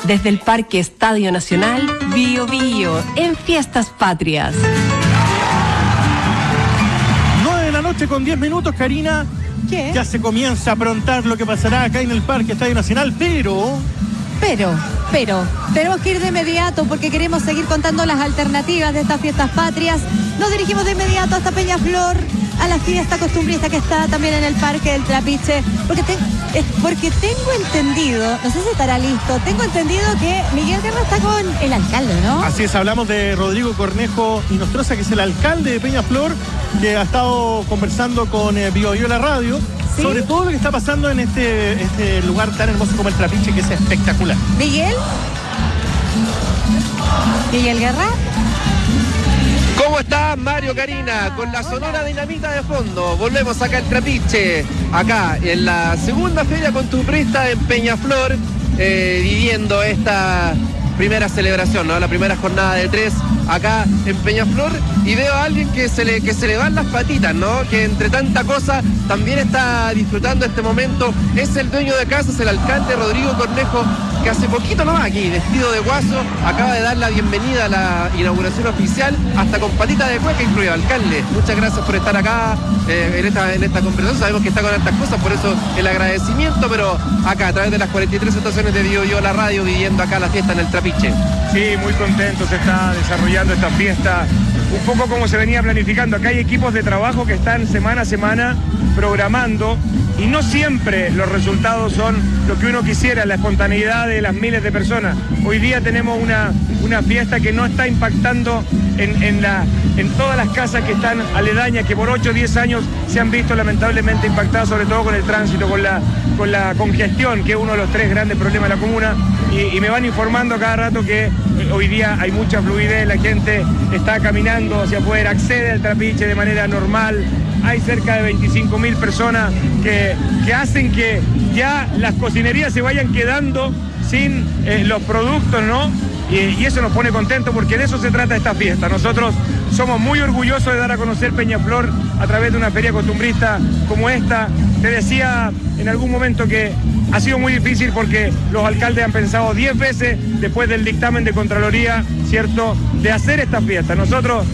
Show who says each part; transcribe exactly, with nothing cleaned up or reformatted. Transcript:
Speaker 1: Desde el Parque Estadio Nacional, Bío Bío, en Fiestas Patrias.
Speaker 2: nueve de la noche con diez minutos, Karina.
Speaker 3: ¿Qué?
Speaker 2: Ya se comienza a aprontar lo que pasará acá en el Parque Estadio Nacional, pero...
Speaker 3: Pero, pero, tenemos que ir de inmediato porque queremos seguir contando las alternativas de estas fiestas patrias. Nos dirigimos de inmediato hasta Peñaflor, a la fiesta costumbrista que está también en el Parque del Trapiche, porque, te, es porque tengo entendido, no sé si estará listo, tengo entendido que Miguel Guerra está con el alcalde, ¿no?
Speaker 2: Así es, hablamos de Rodrigo Cornejo Inostroza, que es el alcalde de Peñaflor, que ha estado conversando con eh, Bío Bío la radio. ¿Sí? Sobre todo lo que está pasando en este, este lugar tan hermoso como el Trapiche, que es espectacular.
Speaker 3: ¿Miguel? ¿Miguel Guerra?
Speaker 4: ¿Cómo está Mario, Karina? Con la Sonora Dinamita de fondo. Volvemos acá al Trapiche, acá en la segunda feria costumbrista en Peñaflor, eh, viviendo esta primera celebración, ¿no? La primera jornada de tres acá en Peñaflor, y veo a alguien que se le, que se le van las patitas, ¿no? Que entre tanta cosa también está disfrutando este momento. Es el dueño de casa, es el alcalde Rodrigo Cornejo, que hace poquito nomás aquí, vestido de guaso, acaba de dar la bienvenida a la inauguración oficial, hasta con patita de cueca incluido. Alcalde, muchas gracias por estar acá eh, en, esta, en esta conversación. Sabemos que está con tantas cosas, por eso el agradecimiento, pero acá a través de las cuarenta y tres estaciones de Bío Bío la radio, viviendo acá la fiesta en el Trapiche.
Speaker 5: Sí, muy contento, se está desarrollando esta fiesta, un poco como se venía planificando. Acá hay equipos de trabajo que están semana a semana programando, y no siempre los resultados son lo que uno quisiera, la espontaneidad de las miles de personas. Hoy día tenemos una, una fiesta que no está impactando en, en, la, en todas las casas que están aledañas, que por ocho o diez años se han visto lamentablemente impactadas, sobre todo con el tránsito, con la, con la congestión, que es uno de los tres grandes problemas de la comuna, y, y me van informando cada rato que hoy día hay mucha fluidez, la gente está caminando hacia afuera, accede al Trapiche de manera normal. Hay cerca de veinticinco mil personas que, que hacen que ya las cocinerías se vayan quedando sin eh, los productos, ¿no? Y, y eso nos pone contentos, porque de eso se trata esta fiesta. Nosotros somos muy orgullosos de dar a conocer Peñaflor a través de una feria costumbrista como esta. Te decía en algún momento que ha sido muy difícil porque los alcaldes han pensado diez veces después del dictamen de Contraloría, ¿cierto?, de hacer esta fiesta. Nosotros